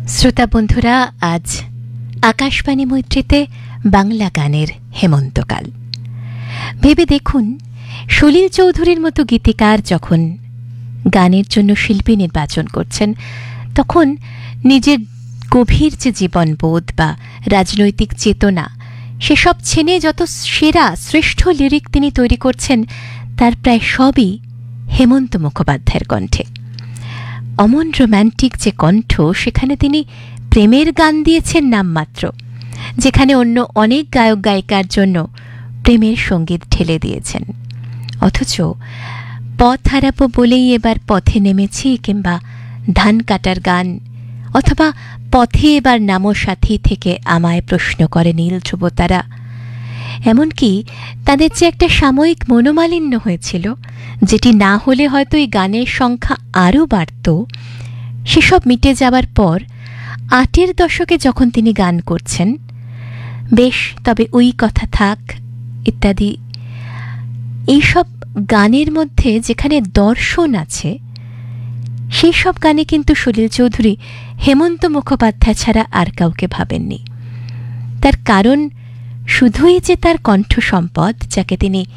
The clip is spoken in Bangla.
শ্রোতা বন্ধুরা, আজ আকাশবাণী মৈত্রীতে বাংলা গানের হেমন্তকাল। ভেবে দেখুন, সলিল চৌধুরীর মতো গীতিকার যখন গানের জন্য শিল্পী নির্বাচন করছেন, তখন নিজের গভীর যে জীবনবোধ বা রাজনৈতিক চেতনা, সেসব ছেনে যত সেরা শ্রেষ্ঠ লিরিক তিনি তৈরি করছেন, তার প্রায় সবই হেমন্ত মুখোপাধ্যায়ের কণ্ঠে। অমন রোম্যান্টিক যে কণ্ঠ, সেখানে তিনি প্রেমের গান দিয়েছেন নামমাত্র, যেখানে অন্য অনেক গায়ক গায়িকার জন্য প্রেমের সঙ্গীত ঢেলে দিয়েছেন। অথচ পথ হারাবো বলেই এবার পথে নেমেছি, কিংবা ধান কাটার গান, অথবা পথে এবার নামো সাথী থেকে আমায় প্রশ্ন করে নীল ধ্রুবতারা, এমনকি তাদের যে একটা সাময়িক মনোমালিন্য হয়েছিল, যেটি না হলে হয়তো এই গানের সংখ্যা আরও বাড়ত, সেসব মিটে যাবার পর ৮-এর দশকে যখন তিনি গান করছেন, বেশ তবে ওই কথা থাক ইত্যাদি এইসব গানের মধ্যে যেখানে দর্শন আছে, সেই সব গানে কিন্তু সলিল চৌধুরী হেমন্ত মুখোপাধ্যায় ছাড়া আর কাউকে ভাবেননি। তার কারণ শুধুই যে তার কণ্ঠ সম্পদ, যাকে তিনি